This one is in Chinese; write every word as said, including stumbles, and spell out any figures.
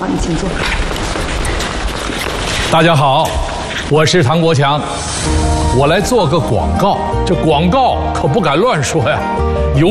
好，你请坐。 大家好，我是唐国强，我来做个广告。这广告可不敢乱说呀，尤